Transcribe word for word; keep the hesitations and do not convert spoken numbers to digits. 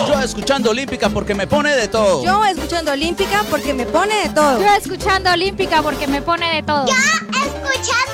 Yo escuchando Olímpica porque me pone de todo. Yo escuchando Olímpica porque me pone de todo. Yo escuchando Olímpica porque me pone de todo. Yo escuchando